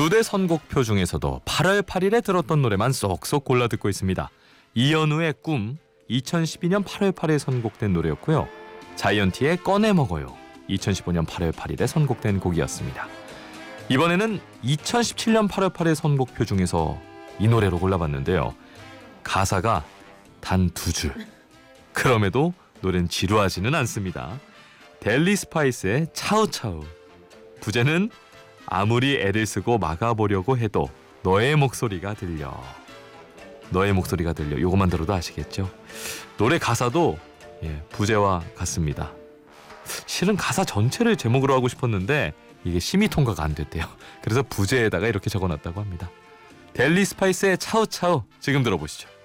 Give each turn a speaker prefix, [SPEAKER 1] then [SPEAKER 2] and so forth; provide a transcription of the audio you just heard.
[SPEAKER 1] 두 대 선곡표 중에서도 8월 8일에 들었던 노래만 쏙쏙 골라 듣고 있습니다. 이현우의 꿈, 2012년 8월 8일에 선곡된 노래였고요. 자이언티의 꺼내 먹어요, 2015년 8월 8일에 선곡된 곡이었습니다. 이번에는 2017년 8월 8일 선곡표 중에서 이 노래로 골라봤는데요. 가사가 단 2줄. 그럼에도 노래는 지루하지는 않습니다. 델리 스파이스의 차우차우. 부제는 아무리 애를 쓰고 막아보려고 해도 너의 목소리가 들려. 너의 목소리가 들려. 요것만 들어도 아시겠죠? 노래 가사도 부제와 같습니다. 실은 가사 전체를 제목으로 하고 싶었는데 이게 심의 통과가 안 됐대요. 그래서 부제에다가 이렇게 적어놨다고 합니다. 델리 스파이스의 차우차우 지금 들어보시죠.